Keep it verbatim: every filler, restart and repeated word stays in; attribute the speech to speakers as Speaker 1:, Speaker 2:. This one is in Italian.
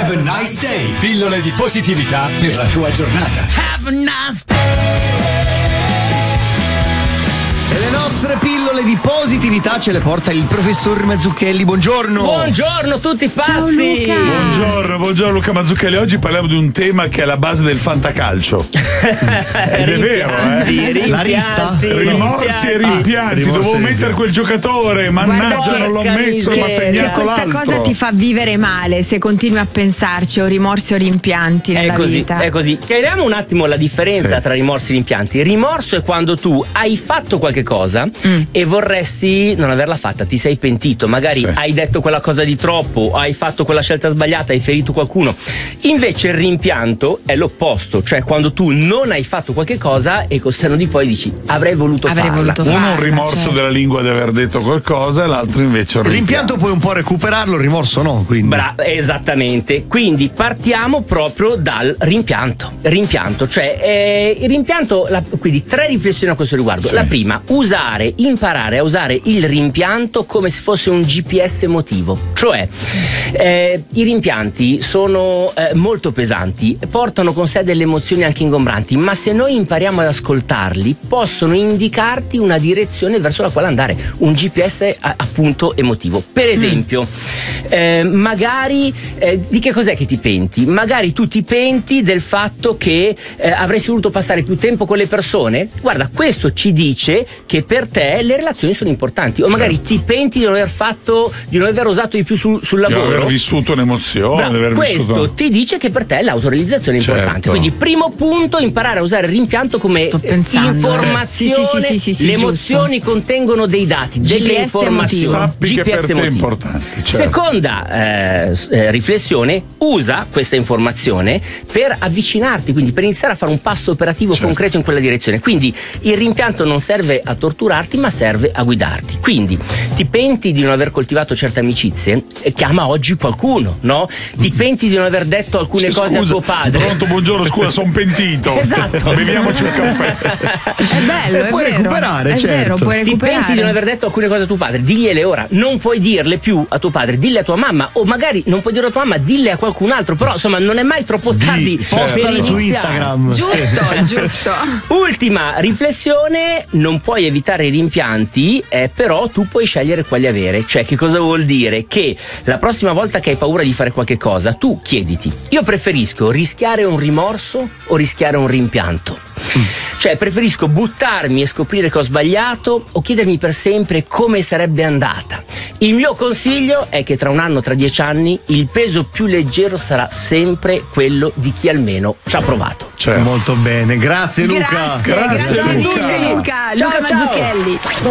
Speaker 1: Have a nice day. Pillole di positività per la tua giornata.
Speaker 2: Have a nice day.
Speaker 3: E le nostre pillole di positività ce le porta il professor Mazzucchelli. Buongiorno.
Speaker 4: Buongiorno tutti pazzi.
Speaker 5: Ciao, Luca.
Speaker 6: Buongiorno, buongiorno Luca Mazzucchelli. Oggi parliamo di un tema che è alla base del fantacalcio. Ed è vero, eh?
Speaker 3: La rissa?
Speaker 6: Rimorsi e rimpianti.
Speaker 3: Rimorsi
Speaker 6: Dovevo
Speaker 3: e
Speaker 6: mettere
Speaker 3: rimpianti.
Speaker 6: quel giocatore, mannaggia, non l'ho messo, ma ha
Speaker 5: Che
Speaker 6: segnato
Speaker 5: questa
Speaker 6: l'altro.
Speaker 5: cosa ti fa vivere male se continui a pensarci, o rimorsi o rimpianti
Speaker 4: È
Speaker 5: nella
Speaker 4: così,
Speaker 5: vita.
Speaker 4: è così. Chiariamo un attimo la differenza
Speaker 6: Sì.
Speaker 4: tra rimorsi e rimpianti. Rimorso è quando tu hai fatto qualche cosa
Speaker 5: Mm.
Speaker 4: e vorresti non averla fatta, ti sei pentito, magari
Speaker 6: Sì.
Speaker 4: hai detto quella cosa di troppo, hai fatto quella scelta sbagliata, hai ferito qualcuno. Invece il rimpianto è l'opposto, cioè quando tu non hai fatto qualche cosa e col senno di poi dici avrei voluto
Speaker 5: Avrei
Speaker 4: farla.
Speaker 5: voluto
Speaker 6: Uno
Speaker 5: farla,
Speaker 6: un rimorso
Speaker 5: certo.
Speaker 6: della lingua di aver detto qualcosa, e l'altro invece un
Speaker 3: Il rimpianto puoi un po' recuperarlo, il rimorso no, quindi.
Speaker 4: Bra- esattamente, quindi partiamo proprio dal rimpianto. Rimpianto, cioè eh, il rimpianto, la, quindi tre riflessioni a questo riguardo.
Speaker 6: Sì.
Speaker 4: La prima, usare, imparare a usare il rimpianto come se fosse un G P S emotivo, cioè eh, i rimpianti sono eh, molto pesanti, portano con sé delle emozioni anche ingombranti, ma se noi impariamo ad ascoltarli possono indicarti una direzione verso la quale andare, un G P S a- appunto emotivo. Per esempio, eh, magari eh, di che cos'è che ti penti? Magari tu ti penti del fatto che eh, avresti voluto passare più tempo con le persone. Guarda, questo ci dice che per te le relazioni sono importanti, o magari ti penti di non aver fatto, di non aver osato di più sul, sul
Speaker 6: Di
Speaker 4: lavoro.
Speaker 6: aver vissuto un'emozione,
Speaker 4: Bravo,
Speaker 6: di aver
Speaker 4: questo
Speaker 6: vissuto.
Speaker 4: ti dice che per te l'autorealizzazione è importante.
Speaker 6: Certo.
Speaker 4: Quindi primo punto, imparare a usare il rimpianto come
Speaker 5: Sto
Speaker 4: eh,
Speaker 5: pensando, eh.
Speaker 4: informazione.
Speaker 5: Sì, sì, sì, sì, sì,
Speaker 4: le
Speaker 5: giusto.
Speaker 4: emozioni contengono dei dati,
Speaker 5: G P S
Speaker 4: delle informazioni.
Speaker 6: Sappi che per te è
Speaker 4: emotivo.
Speaker 6: importante. Certo.
Speaker 4: Seconda eh, s- eh, riflessione, usa questa informazione per avvicinarti, quindi per iniziare a fare un passo operativo
Speaker 6: Certo.
Speaker 4: concreto in quella direzione. Quindi il rimpianto non serve a torturarti, ma serve a guidarti. Quindi ti penti di non aver coltivato certe amicizie, eh, chiama oggi qualcuno, no? Ti penti di non aver detto alcune
Speaker 6: Sì,
Speaker 4: cose
Speaker 6: scusa,
Speaker 4: a tuo padre.
Speaker 6: Pronto, buongiorno, scusa, sono pentito.
Speaker 4: Esatto.
Speaker 6: Beviamoci un caffè.
Speaker 5: È bello,
Speaker 3: E
Speaker 5: è
Speaker 3: puoi
Speaker 5: vero.
Speaker 3: recuperare,
Speaker 5: è
Speaker 3: certo.
Speaker 5: vero, puoi
Speaker 4: Ti
Speaker 5: recuperare.
Speaker 4: penti di non aver detto alcune cose a tuo padre, digliele ora, non puoi dirle più a tuo padre, dille a tua mamma, o magari non puoi dirle a tua mamma, dille a qualcun altro, però insomma non è mai troppo tardi.
Speaker 6: certo.
Speaker 4: per
Speaker 3: Postale su
Speaker 4: iniziare.
Speaker 3: Instagram.
Speaker 5: Giusto, giusto.
Speaker 4: Ultima riflessione, non puoi evitare i rimpianti, eh, però tu puoi scegliere quali avere. Cioè, che cosa vuol dire? Che la prossima volta che hai paura di fare qualche cosa, tu chiediti: io preferisco rischiare un rimorso o rischiare un rimpianto? Cioè, preferisco buttarmi e scoprire che ho sbagliato o chiedermi per sempre come sarebbe andata? Il mio consiglio è che tra un anno, tra dieci anni, il peso più leggero sarà sempre quello di chi almeno ci ha provato.
Speaker 6: Certo.
Speaker 3: Molto bene, grazie Luca.
Speaker 5: Grazie, grazie,
Speaker 6: Grazie,
Speaker 5: a
Speaker 6: Luca.
Speaker 5: tutti Luca.
Speaker 4: Ciao,
Speaker 5: Luca
Speaker 4: ciao.
Speaker 5: Mazzucchelli.